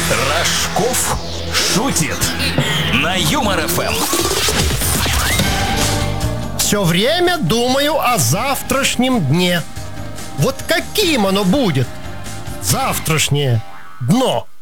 Рожков шутит на Юмор ФМ. Все время думаю о завтрашнем дне. Вот каким оно будет? Завтрашнее дно.